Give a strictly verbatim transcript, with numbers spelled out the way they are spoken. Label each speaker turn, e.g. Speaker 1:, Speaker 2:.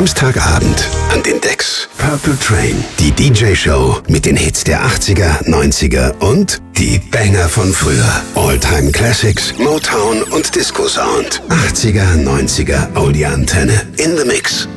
Speaker 1: Samstagabend an den Decks. Purple Train, die D J-Show mit den Hits der achtziger, neunziger und die Banger von früher. All-Time Classics, Motown und Disco-Sound. achtziger, neunziger, Audio-Antenne in the Mix.